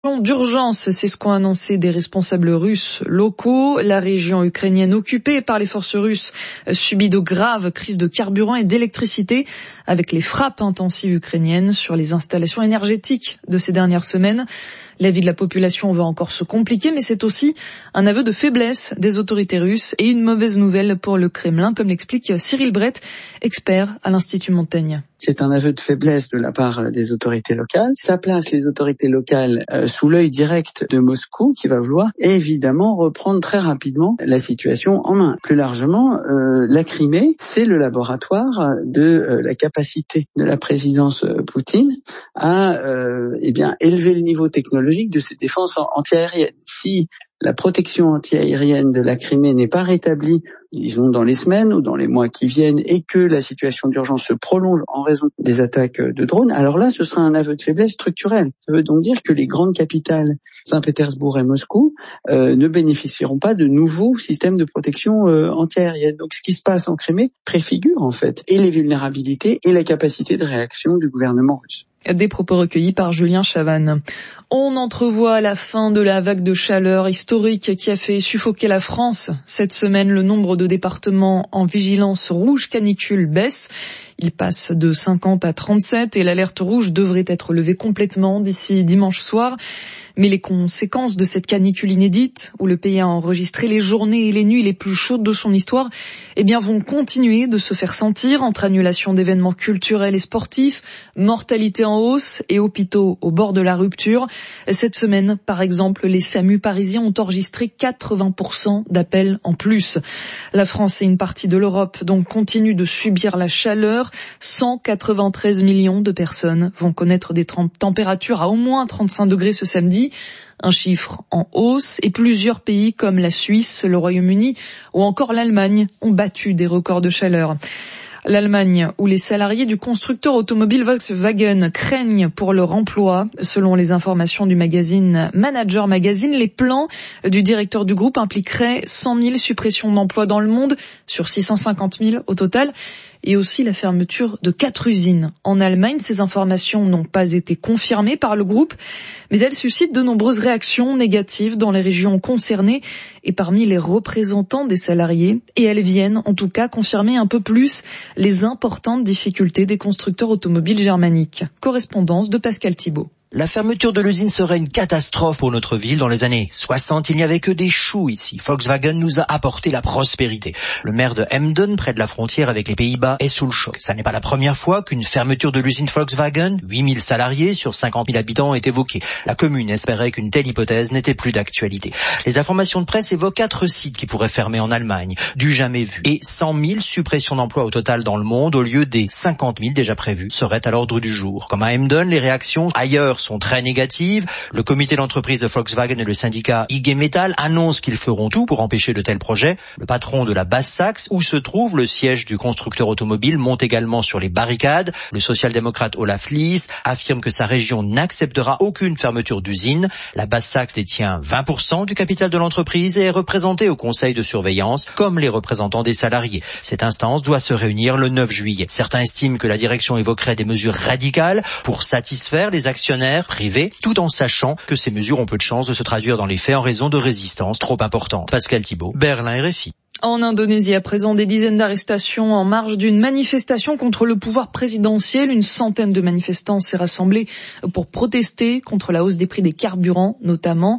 D'urgence, c'est ce qu'ont annoncé des responsables russes locaux. La région ukrainienne occupée par les forces russes subit de graves crises de carburant et d'électricité avec les frappes intensives ukrainiennes sur les installations énergétiques de ces dernières semaines. La vie de la population va encore se compliquer, mais c'est aussi un aveu de faiblesse des autorités russes et une mauvaise nouvelle pour le Kremlin, comme l'explique Cyril Brett, expert à l'Institut Montaigne. C'est un aveu de faiblesse de la part des autorités locales. Ça place les autorités locales sous l'œil direct de Moscou, qui va vouloir évidemment reprendre très rapidement la situation en main. Plus largement, la Crimée, c'est le laboratoire de la capacité de la présidence Poutine à élever le niveau technologique de ses défenses antiaériennes. Si la protection anti-aérienne de la Crimée n'est pas rétablie, disons dans les semaines ou dans les mois qui viennent, et que la situation d'urgence se prolonge en raison des attaques de drones, alors là, ce sera un aveu de faiblesse structurelle. Ça veut donc dire que les grandes capitales, Saint-Pétersbourg et Moscou, ne bénéficieront pas de nouveaux systèmes de protection anti-aérienne. Donc ce qui se passe en Crimée préfigure en fait et les vulnérabilités et la capacité de réaction du gouvernement russe. Des propos recueillis par Julien Chavannes. On entrevoit la fin de la vague de chaleur historique qui a fait suffoquer la France. Cette semaine, le nombre de départements en vigilance rouge canicule baisse. Il passe de 50 à 37 et l'alerte rouge devrait être levée complètement d'ici dimanche soir. Mais les conséquences de cette canicule inédite, où le pays a enregistré les journées et les nuits les plus chaudes de son histoire, vont continuer de se faire sentir entre annulation d'événements culturels et sportifs, mortalité en hausse et hôpitaux au bord de la rupture. Cette semaine, par exemple, les SAMU parisiens ont enregistré 80% d'appels en plus. La France et une partie de l'Europe donc continuent de subir la chaleur. 193 millions de personnes vont connaître des températures à au moins 35 degrés ce samedi. Un chiffre en hausse et plusieurs pays comme la Suisse, le Royaume-Uni ou encore l'Allemagne ont battu des records de chaleur. L'Allemagne, où les salariés du constructeur automobile Volkswagen craignent pour leur emploi. Selon les informations du magazine Manager Magazine, les plans du directeur du groupe impliqueraient 100 000 suppressions d'emplois dans le monde sur 650 000 au total, et aussi la fermeture de 4 usines. En Allemagne, ces informations n'ont pas été confirmées par le groupe, mais elles suscitent de nombreuses réactions négatives dans les régions concernées et parmi les représentants des salariés, et elles viennent en tout cas confirmer un peu plus les importantes difficultés des constructeurs automobiles germaniques. Correspondance de Pascal Thibault. La fermeture de l'usine serait une catastrophe pour notre ville. Dans les années 60, il n'y avait que des choux ici. Volkswagen nous a apporté la prospérité. Le maire de Emden, près de la frontière avec les Pays-Bas, est sous le choc. Ça n'est pas la première fois qu'une fermeture de l'usine Volkswagen, 8000 salariés sur 50 000 habitants, est évoquée. La commune espérait qu'une telle hypothèse n'était plus d'actualité. Les informations de presse évoquent 4 sites qui pourraient fermer en Allemagne, du jamais vu. Et 100 000 suppressions d'emplois au total dans le monde, au lieu des 50 000 déjà prévues, seraient à l'ordre du jour. Comme à Emden, les réactions ailleurs sont très négatives. Le comité d'entreprise de Volkswagen et le syndicat IG Metall annoncent qu'ils feront tout pour empêcher de tels projets. Le patron de la Basse-Saxe, où se trouve le siège du constructeur automobile, monte également sur les barricades. Le social-démocrate Olaf Lies affirme que sa région n'acceptera aucune fermeture d'usine. La Basse-Saxe détient 20% du capital de l'entreprise et est représentée au conseil de surveillance, comme les représentants des salariés. Cette instance doit se réunir le 9 juillet. Certains estiment que la direction évoquerait des mesures radicales pour satisfaire les actionnaires privés, tout en sachant que ces mesures ont peu de chances de se traduire dans les faits en raison de résistances trop importantes. Pascal Thibault, Berlin RFI. En Indonésie, à présent, des dizaines d'arrestations en marge d'une manifestation contre le pouvoir présidentiel. Une centaine de manifestants s'est rassemblée pour protester contre la hausse des prix des carburants, notamment.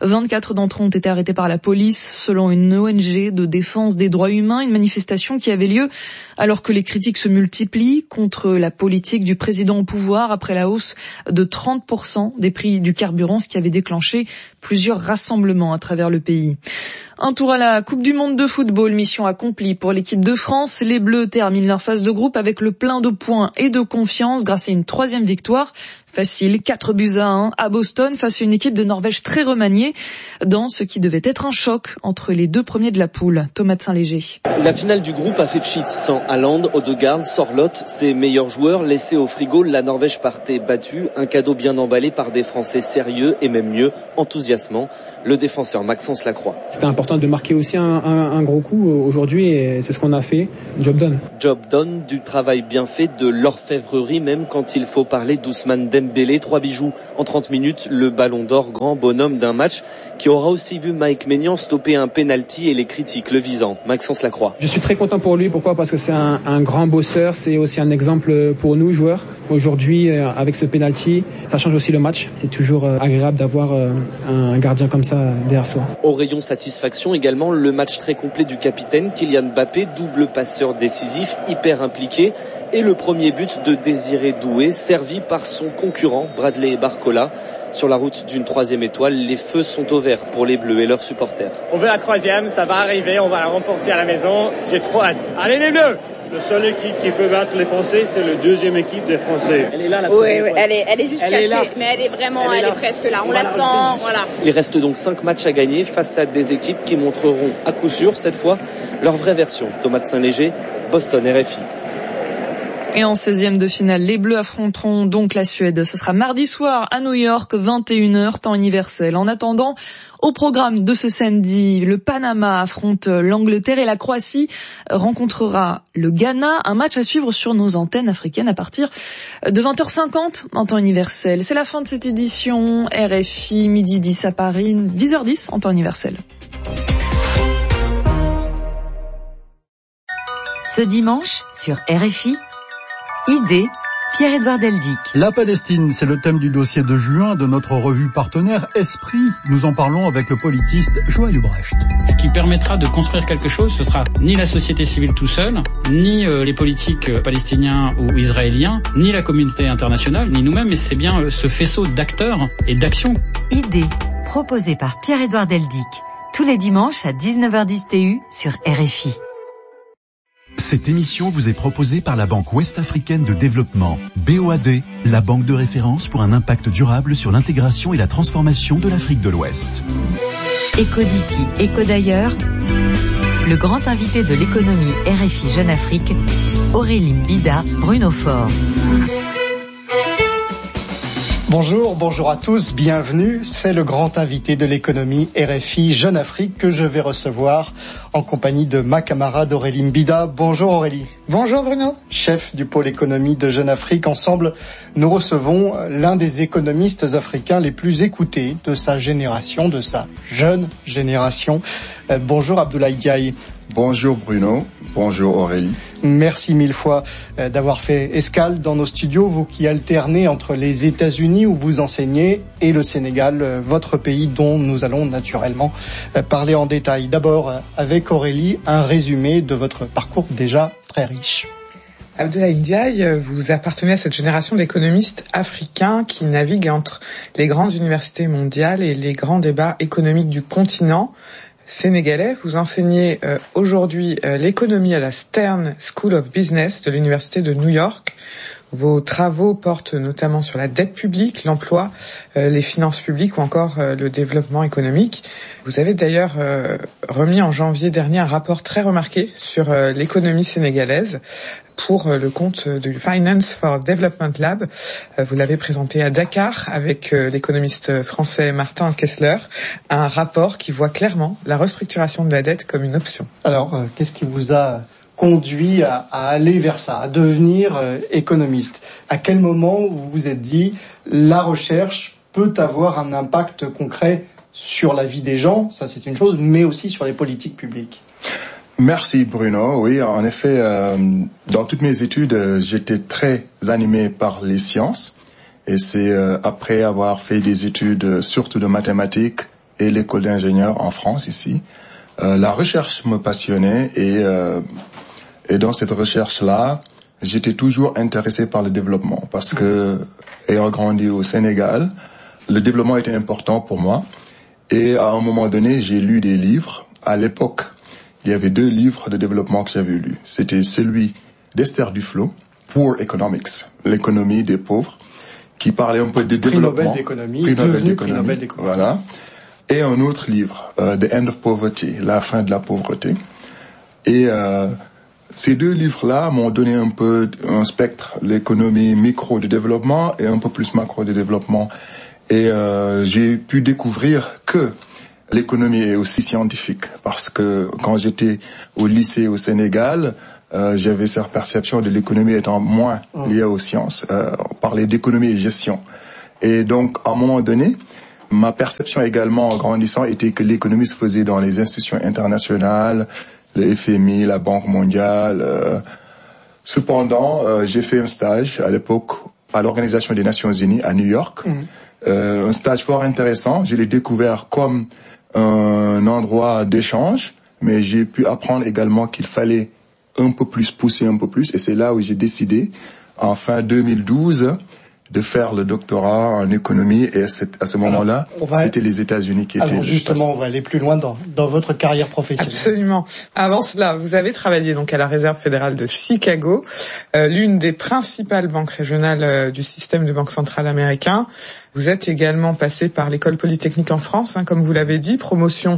24 d'entre eux ont été arrêtés par la police, selon une ONG de défense des droits humains. Une manifestation qui avait lieu alors que les critiques se multiplient contre la politique du président au pouvoir après la hausse de 30% des prix du carburant, ce qui avait déclenché plusieurs rassemblements à travers le pays. Un tour à la Coupe du Monde de football, mission accomplie pour l'équipe de France. Les Bleus terminent leur phase de groupe avec le plein de points et de confiance grâce à une 3e victoire. Facile, 4-1 à Boston face à une équipe de Norvège très remaniée dans ce qui devait être un choc entre les 2 premiers de la poule. Thomas de Saint-Léger. La finale du groupe a fait pchit. Sans Haaland, Odegaard, Sorloth, ses meilleurs joueurs laissés au frigo, la Norvège partait battue. Un cadeau bien emballé par des Français sérieux et même mieux, enthousiasmants. Le défenseur Maxence Lacroix. C'était important de marquer aussi un gros coup aujourd'hui et c'est ce qu'on a fait. Job done. Job done, du travail bien fait, de l'orfèvrerie même quand il faut parler d'Ousmane Dembélé. Dembélé, 3 bijoux en 30 minutes, le ballon d'or, grand bonhomme d'un match qui aura aussi vu Mike Maignan stopper un penalty et les critiques le visant. Maxence Lacroix. Je suis très content pour lui. Pourquoi ? Parce que c'est un grand bosseur. C'est aussi un exemple pour nous, joueurs. Aujourd'hui, avec ce penalty, ça change aussi le match. C'est toujours agréable d'avoir un gardien comme ça derrière soi. Au rayon satisfaction également, le match très complet du capitaine Kylian Mbappé, double passeur décisif, hyper impliqué. Et le premier but de Désiré Doué, servi par son concurrent Bradley Barcola. Sur la route d'une 3e étoile, les feux sont au vert pour les Bleus et leurs supporters. On veut la 3e, ça va arriver, on va la remporter à la maison. J'ai trop hâte. Allez les Bleus! La seule équipe qui peut battre les Français, c'est la 2e équipe des Français. Elle est là, la troisième. Oui, elle est juste cachée, mais elle est presque là. On la sent, voilà. Il reste donc 5 matchs à gagner face à des équipes qui montreront à coup sûr, cette fois, leur vraie version. Thomas de Saint-Léger, Boston, RFI. Et en 16e de finale, les Bleus affronteront donc la Suède. Ce sera mardi soir à New York, 21h, temps universel. En attendant, au programme de ce samedi, le Panama affronte l'Angleterre et la Croatie rencontrera le Ghana. Un match à suivre sur nos antennes africaines à partir de 20h50 en temps universel. C'est la fin de cette édition. RFI, midi 10 à Paris, 10h10 en temps universel. Ce dimanche, sur RFI, Idée, Pierre-Édouard Deldic. La Palestine, c'est le thème du dossier de juin de notre revue partenaire Esprit. Nous en parlons avec le politiste Joël Ubrecht. Ce qui permettra de construire quelque chose, ce sera ni la société civile tout seul, ni les politiques palestiniens ou israéliens, ni la communauté internationale, ni nous-mêmes, mais c'est bien ce faisceau d'acteurs et d'actions. Idée, proposée par Pierre-Édouard Deldic, tous les dimanches à 19h10 TU sur RFI. Cette émission vous est proposée par la Banque Ouest-Africaine de Développement, BOAD, la banque de référence pour un impact durable sur l'intégration et la transformation de l'Afrique de l'Ouest. Écho d'ici, écho d'ailleurs, le grand invité de l'économie RFI Jeune Afrique, Aurélie Mbida, Bruno Faure. Bonjour à tous, bienvenue. C'est le grand invité de l'économie RFI Jeune Afrique que je vais recevoir en compagnie de ma camarade Aurélie Mbida. Bonjour Aurélie. Bonjour Bruno. Chef du pôle économie de Jeune Afrique. Ensemble, nous recevons l'un des économistes africains les plus écoutés de sa génération, de sa jeune génération. Bonjour Abdoulaye Diaye. Bonjour Bruno, bonjour Aurélie. Merci mille fois d'avoir fait escale dans nos studios, vous qui alternez entre les États-Unis où vous enseignez et le Sénégal, votre pays dont nous allons naturellement parler en détail. D'abord, avec Aurélie, un résumé de votre parcours déjà très riche. Abdoulaye Diaye, vous appartenez à cette génération d'économistes africains qui naviguent entre les grandes universités mondiales et les grands débats économiques du continent sénégalais. Vous enseignez aujourd'hui l'économie à la Stern School of Business de l'Université de New York. Vos travaux portent notamment sur la dette publique, l'emploi, les finances publiques ou encore le développement économique. Vous avez d'ailleurs remis en janvier dernier un rapport très remarqué sur l'économie sénégalaise pour le compte du Finance for Development Lab. Vous l'avez présenté à Dakar avec l'économiste français Martin Kessler, un rapport qui voit clairement la restructuration de la dette comme une option. Alors, qu'est-ce qui vous a conduit à aller vers ça, à devenir économiste? À quel moment vous vous êtes dit la recherche peut avoir un impact concret sur la vie des gens, ça c'est une chose, mais aussi sur les politiques publiques? Merci Bruno. Oui, en effet, dans toutes mes études, j'étais très animé par les sciences. Et c'est après avoir fait des études surtout de mathématiques et l'école d'ingénieurs en France ici, la recherche me passionnait et dans cette recherche-là, j'étais toujours intéressé par le développement parce que, ayant grandi au Sénégal, le développement était important pour moi. Et à un moment donné, j'ai lu des livres. À l'époque, il y avait 2 livres de développement que j'avais lus. C'était celui d'Esther Duflo, Poor Economics, l'économie des pauvres, qui parlait un peu de développement. Prix Nobel d'économie. Voilà. Et un autre livre, The End of Poverty, la fin de la pauvreté. Et ces 2 livres-là m'ont donné un peu un spectre, l'économie micro de développement et un peu plus macro de développement. Et j'ai pu découvrir que l'économie est aussi scientifique parce que quand j'étais au lycée au Sénégal, j'avais cette perception de l'économie étant moins liée aux sciences. On parlait d'économie et gestion. Et donc, à un moment donné, ma perception également en grandissant était que l'économie se faisait dans les institutions internationales, le FMI, la Banque mondiale. Cependant, j'ai fait un stage à l'époque à l'Organisation des Nations Unies à New York. Un stage fort intéressant. Je l'ai découvert comme un endroit d'échange, mais j'ai pu apprendre également qu'il fallait un peu plus pousser un peu plus. Et c'est là où j'ai décidé, en fin 2012, de faire le doctorat en économie, et à ce moment-là, c'était les États-Unis qui étaient... Alors justement, on va aller plus loin dans votre carrière professionnelle. Absolument. Avant cela, vous avez travaillé donc à la Réserve fédérale de Chicago, l'une des principales banques régionales du système de banque centrale américain. Vous êtes également passé par l'École polytechnique en France, comme vous l'avez dit, promotion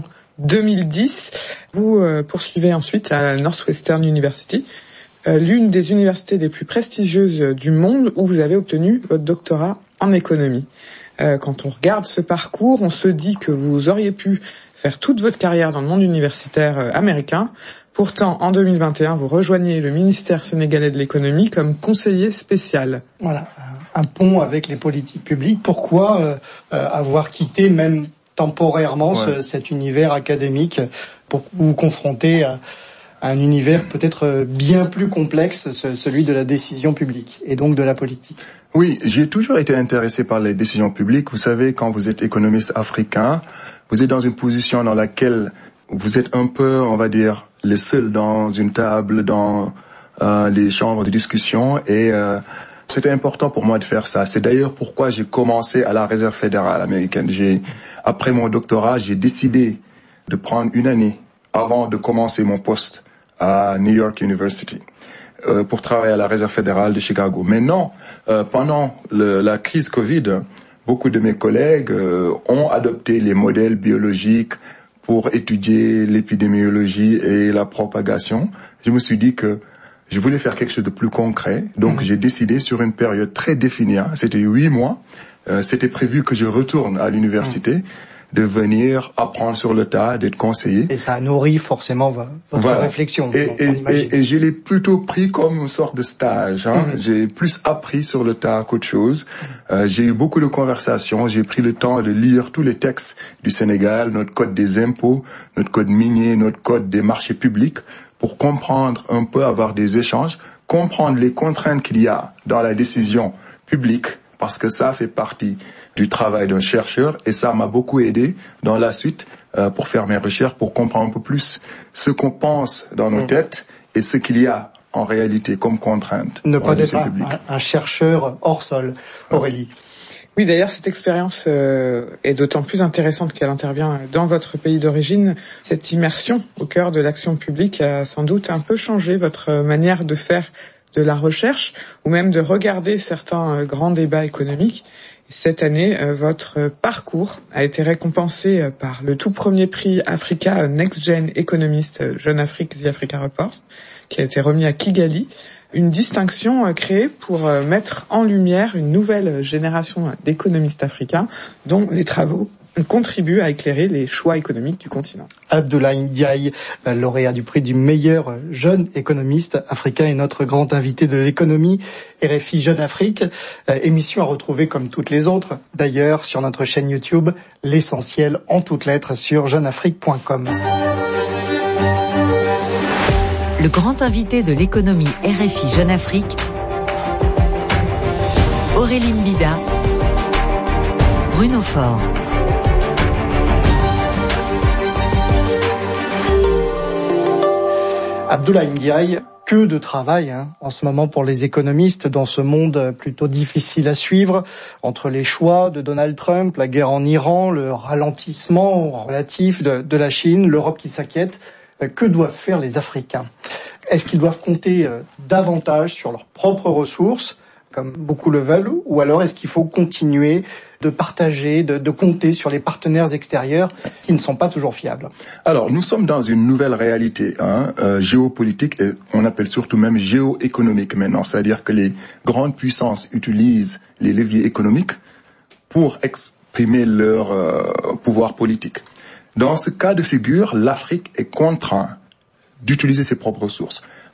2010. Vous poursuivez ensuite à la Northwestern University, l'une des universités les plus prestigieuses du monde, où vous avez obtenu votre doctorat en économie. Quand on regarde ce parcours, on se dit que vous auriez pu faire toute votre carrière dans le monde universitaire américain. Pourtant, en 2021, vous rejoignez le ministère sénégalais de l'économie comme conseiller spécial. Voilà, un pont avec les politiques publiques. Pourquoi avoir quitté même temporairement cet univers académique pour vous confronter à un univers peut-être bien plus complexe, celui de la décision publique et donc de la politique? Oui, j'ai toujours été intéressé par les décisions publiques. Vous savez, quand vous êtes économiste africain, vous êtes dans une position dans laquelle vous êtes un peu, on va dire, les seuls dans une table, dans les chambres de discussion, et c'était important pour moi de faire ça. C'est d'ailleurs pourquoi j'ai commencé à la Réserve fédérale américaine. Après mon doctorat, j'ai décidé de prendre une année avant de commencer mon poste à New York University pour travailler à la Réserve fédérale de Chicago. Maintenant, pendant la crise Covid, beaucoup de mes collègues ont adopté les modèles biologiques pour étudier l'épidémiologie et la propagation. Je me suis dit que je voulais faire quelque chose de plus concret, donc j'ai décidé sur une période très définie, c'était 8 mois, c'était prévu que je retourne à l'université, de venir apprendre sur le tas, d'être conseiller. Et ça a nourri forcément votre réflexion. Et je l'ai plutôt pris comme une sorte de stage. J'ai plus appris sur le tas qu'autre chose. J'ai eu beaucoup de conversations. J'ai pris le temps de lire tous les textes du Sénégal, notre code des impôts, notre code minier, notre code des marchés publics, pour comprendre un peu, avoir des échanges, comprendre les contraintes qu'il y a dans la décision publique, parce que ça fait partie du travail d'un chercheur, et ça m'a beaucoup aidé dans la suite pour faire mes recherches, pour comprendre un peu plus ce qu'on pense dans nos têtes et ce qu'il y a en réalité comme contrainte. Ne pas être un chercheur hors sol, Aurélie. Oui, d'ailleurs, cette expérience est d'autant plus intéressante qu'elle intervient dans votre pays d'origine. Cette immersion au cœur de l'action publique a sans doute un peu changé votre manière de faire de la recherche, ou même de regarder certains grands débats économiques. Cette année, votre parcours a été récompensé par le tout premier prix Africa Next Gen Economist Jeune Afrique The Africa Report, qui a été remis à Kigali. Une distinction créée pour mettre en lumière une nouvelle génération d'économistes africains dont les travaux contribuent à éclairer les choix économiques du continent. Abdoulaye Ndiaye, lauréat du prix du meilleur jeune économiste africain, est notre grand invité de l'économie RFI Jeune Afrique. Émission à retrouver comme toutes les autres, d'ailleurs, sur notre chaîne YouTube, l'essentiel en toutes lettres sur jeuneafrique.com. Le grand invité de l'économie RFI Jeune Afrique, Aurélie Mbida, Bruno Faure. Abdoulaye Ndiaye, que de travail en ce moment pour les économistes dans ce monde plutôt difficile à suivre, entre les choix de Donald Trump, la guerre en Iran, le ralentissement relatif de la Chine, l'Europe qui s'inquiète. Que doivent faire les Africains? Est-ce qu'ils doivent compter davantage sur leurs propres ressources, comme beaucoup le veulent, ou alors est-ce qu'il faut continuer de partager, de compter sur les partenaires extérieurs qui ne sont pas toujours fiables? Alors, nous sommes dans une nouvelle réalité géopolitique, et on appelle surtout même géoéconomique maintenant, c'est-à-dire que les grandes puissances utilisent les leviers économiques pour exprimer leur pouvoir politique. Dans ce cas de figure, l'Afrique est contrainte d'utiliser ses propres ressources.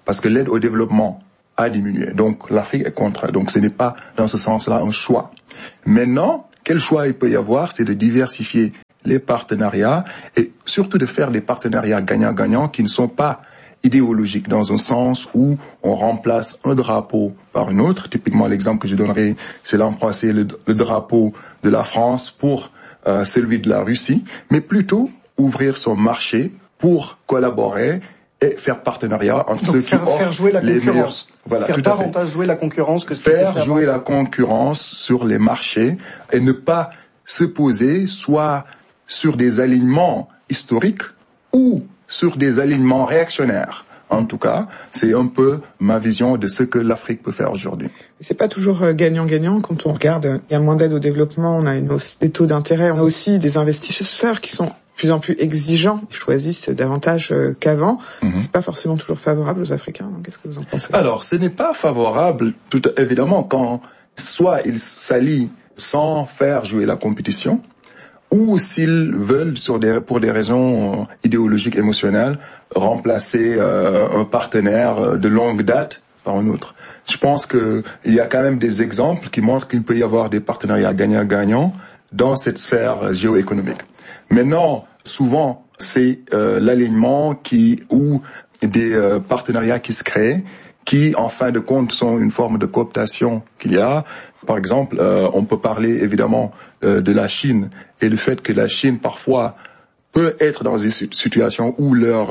parce que l'aide au développement a diminué. Donc l'Afrique est contrainte. Donc ce n'est pas dans ce sens-là un choix. Maintenant, quel choix il peut y avoir, c'est de diversifier les partenariats et surtout de faire des partenariats gagnant-gagnant qui ne sont pas idéologiques dans un sens où on remplace un drapeau par un autre. Typiquement, l'exemple que je donnerai, c'est l'embrasser le drapeau de la France pour celui de la Russie, mais plutôt ouvrir son marché pour collaborer et faire partenariat entre ceux qui offrent faire jouer la les concurrence. meilleurs. Voilà, faire davantage jouer la concurrence que ce faire jouer la concurrence sur les marchés et ne pas se poser soit sur des alignements historiques ou sur des alignements réactionnaires. En tout cas, c'est un peu ma vision de ce que l'Afrique peut faire aujourd'hui. C'est pas toujours gagnant-gagnant quand on regarde. Il y a moins d'aide au développement, on a une hausse des taux d'intérêt, on a aussi des investisseurs qui sont de plus en plus exigeants, ils choisissent davantage qu'avant. C'est pas forcément toujours favorable aux Africains. Qu'est-ce que vous en pensez? Alors, ce n'est pas favorable, tout évidemment, quand soit ils s'allient sans faire jouer la compétition, ou s'ils veulent, pour des raisons idéologiques, émotionnelles, remplacer un partenaire de longue date par un autre. Je pense que il y a quand même des exemples qui montrent qu'il peut y avoir des partenariats gagnant-gagnant dans cette sphère géoéconomique. Maintenant, souvent, c'est l'alignement ou des partenariats qui se créent, qui, en fin de compte, sont une forme de cooptation qu'il y a. Par exemple, on peut parler évidemment de la Chine et le fait que la Chine, parfois, peut être dans une situation où leur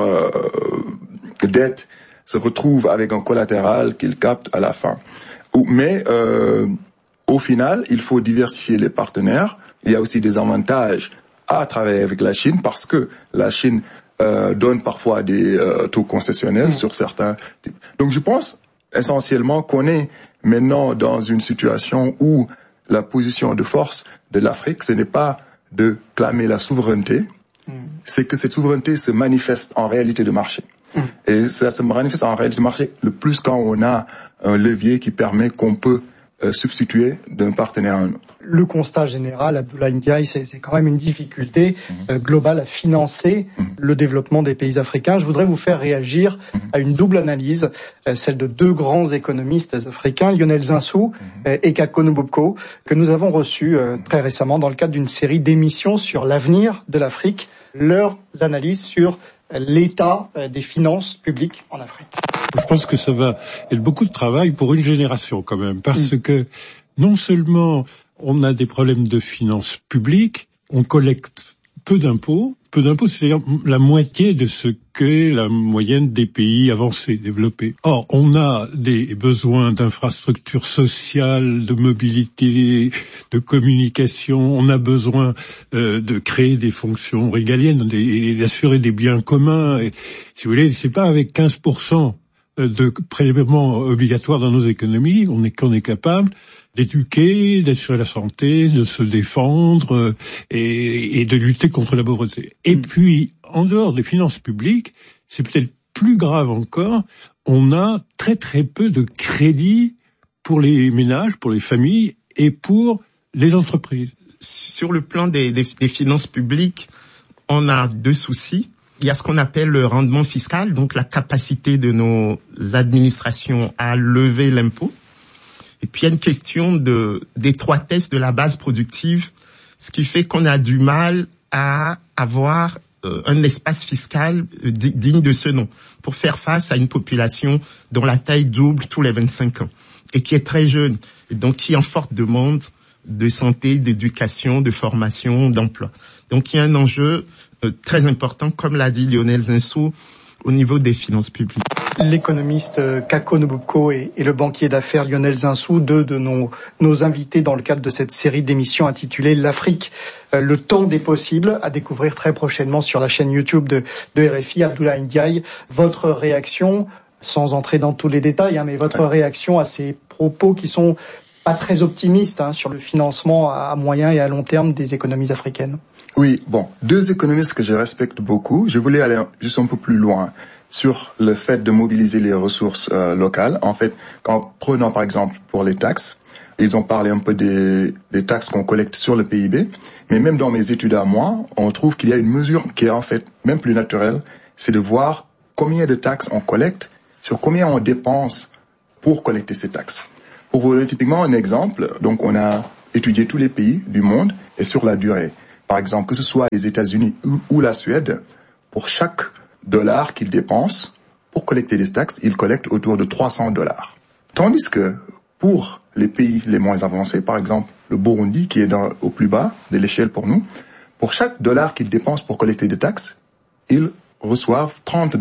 dette se retrouve avec un collatéral qu'ils captent à la fin. Mais au final, il faut diversifier les partenaires. Il y a aussi des avantages à travailler avec la Chine parce que la Chine donne parfois des taux concessionnels sur certains types. Donc je pense essentiellement qu'on est maintenant dans une situation où la position de force de l'Afrique, ce n'est pas de clamer la souveraineté, c'est que cette souveraineté se manifeste en réalité de marché. Et ça se manifeste en réalité de marché le plus quand on a un levier qui permet qu'on peut substituer d'un partenaire à un autre. Le constat général, Abdoulaye Ndiaye, c'est quand même une difficulté globale à financer le développement des pays africains. Je voudrais vous faire réagir à une double analyse, celle de deux grands économistes africains, Lionel Zinsou et Kako Nububko, que nous avons reçus très récemment dans le cadre d'une série d'émissions sur l'avenir de l'Afrique, leurs analyses sur l'état des finances publiques en Afrique. Je pense que ça va être beaucoup de travail pour une génération quand même, parce que non seulement on a des problèmes de finances publiques, on collecte peu d'impôts, c'est-à-dire la moitié de ce qu'est la moyenne des pays avancés, développés. Or, on a des besoins d'infrastructures sociales, de mobilité, de communication, on a besoin de créer des fonctions régaliennes et d'assurer des biens communs. Et, si vous voulez, c'est pas avec 15% de prélèvements obligatoires dans nos économies qu'on est capable d'éduquer, d'assurer la santé, de se défendre et de lutter contre la pauvreté. Et puis, en dehors des finances publiques, c'est peut-être plus grave encore, on a très très peu de crédit pour les ménages, pour les familles et pour les entreprises. Sur le plan des finances publiques, on a deux soucis. Il y a ce qu'on appelle le rendement fiscal, donc la capacité de nos administrations à lever l'impôt. Et puis il y a une question d'étroitesse de la base productive, ce qui fait qu'on a du mal à avoir un espace fiscal digne de ce nom pour faire face à une population dont la taille double tous les 25 ans et qui est très jeune, et donc qui est en forte demande de santé, d'éducation, de formation, d'emploi. Donc il y a un enjeu très important, comme l'a dit Lionel Zinsou, au niveau des finances publiques. L'économiste Kako Nububko et le banquier d'affaires Lionel Zinsou, deux de nos invités dans le cadre de cette série d'émissions intitulée L'Afrique, le temps des possibles, à découvrir très prochainement sur la chaîne YouTube de RFI. Abdoulaye Ndiaye, votre réaction, sans entrer dans tous les détails, mais votre réaction à ces propos qui sont pas très optimistes sur le financement à moyen et à long terme des économies africaines. Oui, bon, deux économistes que je respecte beaucoup. Je voulais aller juste un peu plus loin sur le fait de mobiliser les ressources locales. En fait, prenons par exemple pour les taxes, ils ont parlé un peu des taxes qu'on collecte sur le PIB, mais même dans mes études à moi, on trouve qu'il y a une mesure qui est en fait même plus naturelle, c'est de voir combien de taxes on collecte sur combien on dépense pour collecter ces taxes. Pour vous donner typiquement un exemple, donc on a étudié tous les pays du monde et sur la durée. Par exemple, que ce soit les États-Unis ou la Suède, pour chaque dollar qu'ils dépensent pour collecter des taxes, ils collectent autour de $300. Tandis que pour les pays les moins avancés, par exemple le Burundi, qui est au plus bas de l'échelle pour nous, pour chaque dollar qu'ils dépensent pour collecter des taxes, ils reçoivent $30.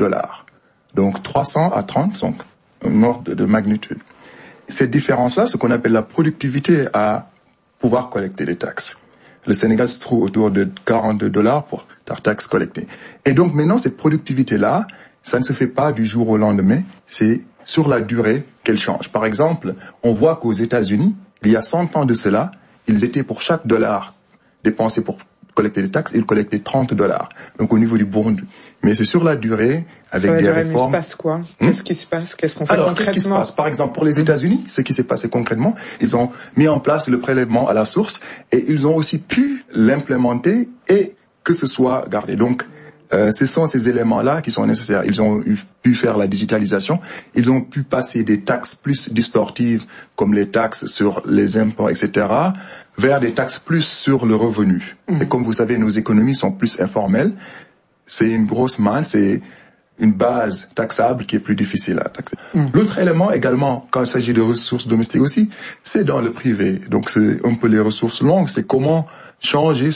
Donc 300 à 30, donc un ordre de magnitude. Cette différence-là, ce qu'on appelle la productivité à pouvoir collecter des taxes. Le Sénégal se trouve autour de $42 pour la taxe collectée. Et donc maintenant, cette productivité-là, ça ne se fait pas du jour au lendemain, c'est sur la durée qu'elle change. Par exemple, on voit qu'aux États-Unis, il y a 100 ans de cela, ils étaient pour chaque dollar dépensé pour collecter des taxes, ils collectaient $30. Donc au niveau du Burundi. Mais c'est sur la durée, avec des réformes. Mais il se passe quoi? Qu'est-ce qui se passe? Qu'est-ce qu'on fait concrètement? Qu'est-ce qui se passe? Par exemple, pour les États-Unis, ce qui s'est passé concrètement, ils ont mis en place le prélèvement à la source et ils ont aussi pu l'implémenter et que ce soit gardé. Donc, ce sont ces éléments-là qui sont nécessaires. Ils ont pu faire la digitalisation, ils ont pu passer des taxes plus distorsives, comme les taxes sur les impôts, etc., vers des taxes plus sur le revenu. Et comme vous savez, nos économies sont plus informelles. C'est une grosse manne, c'est une base taxable qui est plus difficile à taxer. L'autre élément également, quand il s'agit de ressources domestiques aussi, c'est dans le privé. Donc c'est un peu les ressources longues, c'est comment changer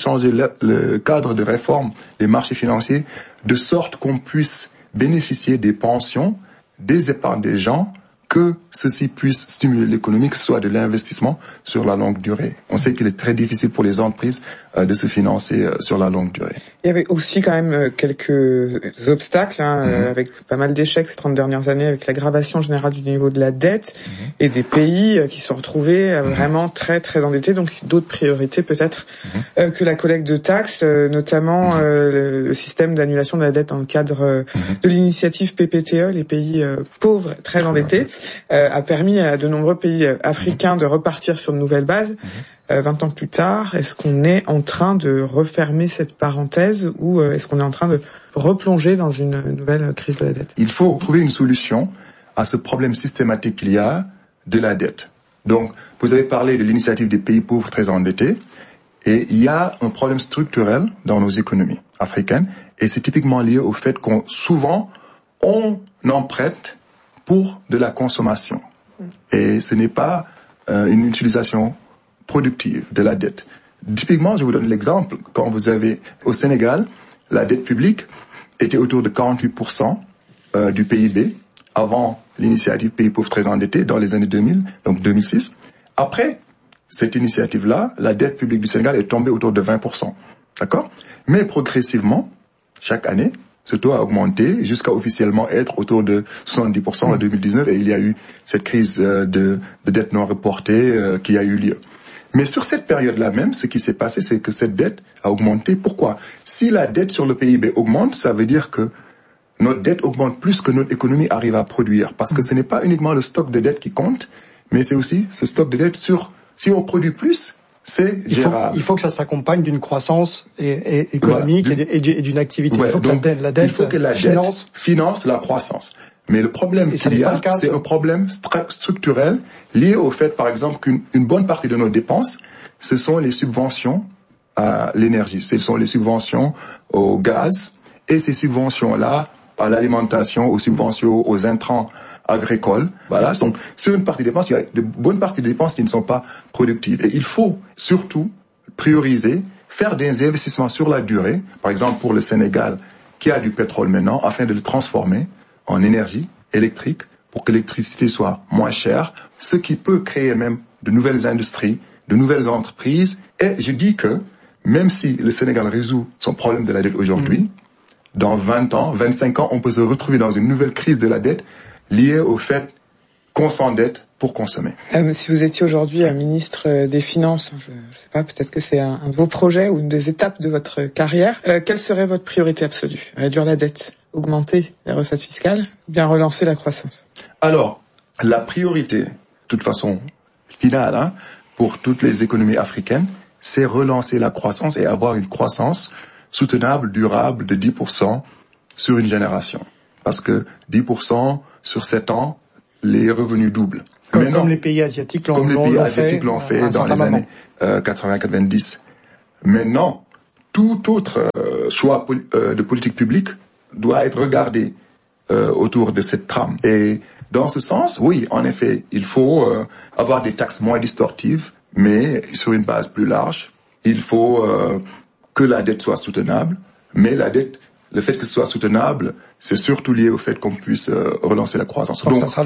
le cadre de réforme des marchés financiers de sorte qu'on puisse bénéficier des pensions, des épargnes des gens, que ceci puisse stimuler l'économie, que ce soit de l'investissement sur la longue durée. On sait qu'il est très difficile pour les entreprises de se financer sur la longue durée. Il y avait aussi quand même quelques obstacles, avec pas mal d'échecs ces 30 dernières années, avec l'aggravation générale du niveau de la dette et des pays qui se sont retrouvés vraiment très très endettés. Donc d'autres priorités peut-être que la collecte de taxes, notamment le système d'annulation de la dette dans le cadre de l'initiative PPTE, les pays pauvres très endettés, a permis à de nombreux pays africains de repartir sur de nouvelles bases. 20 ans plus tard, est-ce qu'on est en train de refermer cette parenthèse ou est-ce qu'on est en train de replonger dans une nouvelle crise de la dette? Il faut trouver une solution à ce problème systématique qu'il y a de la dette. Donc, vous avez parlé de l'initiative des pays pauvres très endettés et il y a un problème structurel dans nos économies africaines et c'est typiquement lié au fait qu'on souvent on emprunte pour de la consommation et ce n'est pas une utilisation productive de la dette. Typiquement, je vous donne l'exemple, quand vous avez au Sénégal, la dette publique était autour de 48% du PIB avant l'initiative Pays pauvres très endettés dans les années 2000, donc 2006. Après cette initiative-là, la dette publique du Sénégal est tombée autour de 20%. D'accord? Mais progressivement, chaque année, ce taux a augmenté jusqu'à officiellement être autour de 70% en 2019 et il y a eu cette crise de dette non reportée qui a eu lieu. Mais sur cette période-là même, ce qui s'est passé, c'est que cette dette a augmenté. Pourquoi? Si la dette sur le PIB augmente, ça veut dire que notre dette augmente plus que notre économie arrive à produire. Parce que ce n'est pas uniquement le stock de dette qui compte, mais c'est aussi ce stock de dette si on produit plus, c'est gérable. Il faut que ça s'accompagne d'une croissance économique et d'une activité. Ouais, il faut que la dette finance la croissance. Mais le problème qu'il y a, c'est un problème structurel lié au fait, par exemple, qu'une bonne partie de nos dépenses, ce sont les subventions à l'énergie, ce sont les subventions au gaz, et ces subventions-là à l'alimentation, aux subventions aux intrants agricoles. Voilà. Donc, sur une partie des dépenses, il y a de bonnes parties des dépenses qui ne sont pas productives. Et il faut surtout prioriser, faire des investissements sur la durée, par exemple pour le Sénégal, qui a du pétrole maintenant, afin de le transformer en énergie électrique pour que l'électricité soit moins chère, ce qui peut créer même de nouvelles industries, de nouvelles entreprises. Et je dis que même si le Sénégal résout son problème de la dette aujourd'hui, dans 20 ans, 25 ans, on peut se retrouver dans une nouvelle crise de la dette liée au fait qu'on s'endette pour consommer. Si vous étiez aujourd'hui ministre des Finances, je sais pas, peut-être que c'est un de vos projets ou une des étapes de votre carrière, quelle serait votre priorité absolue? Réduire la dette, augmenter les recettes fiscales, ou bien relancer la croissance? Alors, la priorité, de toute façon, finale, pour toutes les économies africaines, c'est relancer la croissance et avoir une croissance soutenable, durable de 10% sur une génération. Parce que 10% sur 7 ans, les revenus doublent. Comme les pays asiatiques l'ont fait dans les années 80-90. Maintenant, tout autre choix de politique publique doit être regardé autour de cette trame. Et dans ce sens, oui, en effet, il faut avoir des taxes moins distorsives, mais sur une base plus large. Il faut que la dette soit soutenable, mais la dette, le fait que ce soit soutenable, c'est surtout lié au fait qu'on puisse relancer la croissance. Donc ça sera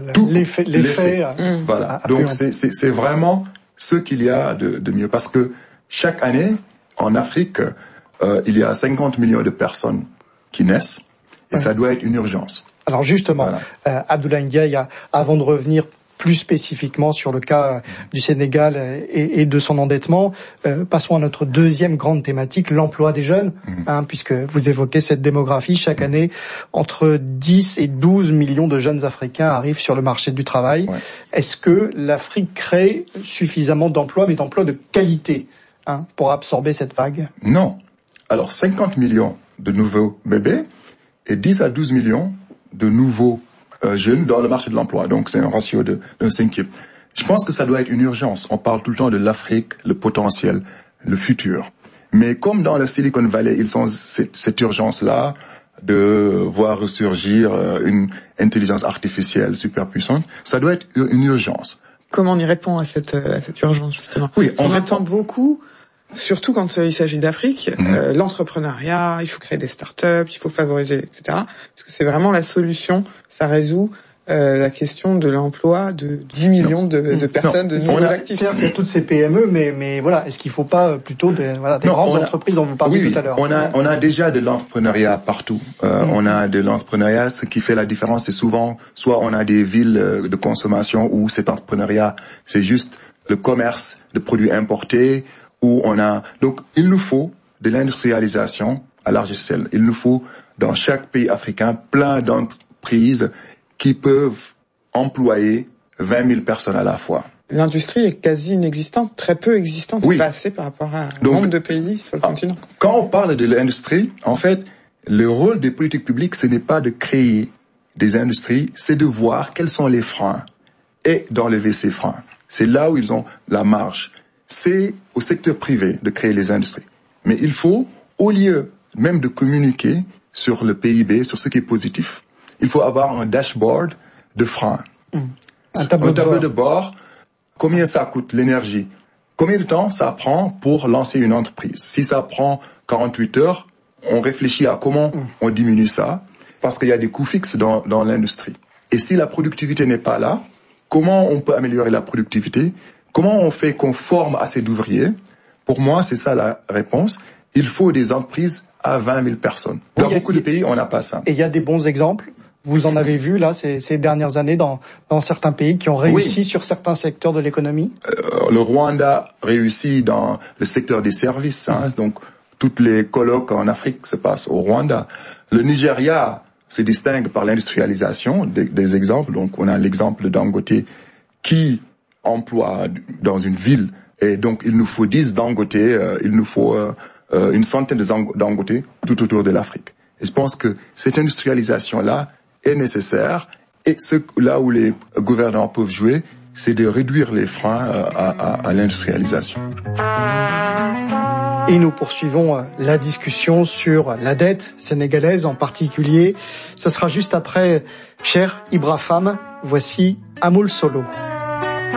l'effet. Voilà. Donc c'est vraiment ce qu'il y a de mieux, parce que chaque année en Afrique, il y a 50 millions de personnes qui naissent, et ça doit être une urgence. Alors justement, Abdoulaye Ndiaye, avant de revenir plus spécifiquement sur le cas du Sénégal et de son endettement, passons à notre deuxième grande thématique, l'emploi des jeunes, puisque vous évoquez cette démographie. Chaque année, entre 10 et 12 millions de jeunes Africains arrivent sur le marché du travail. Ouais. Est-ce que l'Afrique crée suffisamment d'emplois, mais d'emplois de qualité, pour absorber cette vague? Non. Alors 50 millions de nouveaux bébés et 10 à 12 millions de nouveaux jeunes dans le marché de l'emploi. Donc c'est un ratio de 5e. Je pense que ça doit être une urgence. On parle tout le temps de l'Afrique, le potentiel, le futur. Mais comme dans le Silicon Valley, ils ont cette urgence-là de voir ressurgir une intelligence artificielle super puissante, ça doit être une urgence. Comment on y répond à cette urgence, justement? Oui, on entend beaucoup, surtout quand il s'agit d'Afrique, l'entrepreneuriat, il faut créer des startups, il faut favoriser, etc. Parce que c'est vraiment la solution. Ça résout la question de l'emploi de 10 millions de personnes, de nouveaux actifs. C'est-à-dire qu'il y a toutes ces PME, mais voilà, est-ce qu'il ne faut pas plutôt des grandes entreprises dont vous parliez tout à l'heure? On a déjà de l'entrepreneuriat partout. On a de l'entrepreneuriat. Ce qui fait la différence, c'est souvent, soit on a des villes de consommation où cet entrepreneuriat, c'est juste le commerce de produits importés, où on a... Donc, il nous faut de l'industrialisation à large échelle. Il nous faut, dans chaque pays africain, plein d'entreprises qui peuvent employer 20 000 personnes à la fois. L'industrie est quasi inexistante, très peu existante, pas assez par rapport à un nombre de pays sur le continent. Quand on parle de l'industrie, en fait, le rôle des politiques publiques, ce n'est pas de créer des industries, c'est de voir quels sont les freins et d'enlever ces freins. C'est là où ils ont la marge. C'est au secteur privé de créer les industries. Mais il faut, au lieu même de communiquer sur le PIB, sur ce qui est positif, il faut avoir un dashboard de freins. Un tableau de bord. Combien ça coûte l'énergie? Combien de temps ça prend pour lancer une entreprise? Si ça prend 48 heures, on réfléchit à comment on diminue ça, parce qu'il y a des coûts fixes dans l'industrie. Et si la productivité n'est pas là, comment on peut améliorer la productivité? Comment on fait qu'on forme assez d'ouvriers? Pour moi, c'est ça la réponse. Il faut des entreprises à 20 000 personnes. Dans beaucoup de pays, on n'a pas ça. Et il y a des bons exemples? Vous en avez vu, là, ces dernières années, dans certains pays qui ont réussi sur certains secteurs de l'économie? Le Rwanda réussit dans le secteur des services. Donc, toutes les colloques en Afrique se passent au Rwanda. Le Nigeria se distingue par l'industrialisation, des exemples. Donc, on a l'exemple de Dangote qui emploie dans une ville. Et donc, il nous faut 10 Dangote, il nous faut une centaine de Dangote tout autour de l'Afrique. Et je pense que cette industrialisation-là est nécessaire. Et là où les gouvernants peuvent jouer, c'est de réduire les freins à l'industrialisation. Et nous poursuivons la discussion sur la dette sénégalaise en particulier. Ce sera juste après Cher Ibra Fam. Voici Amoul Solo.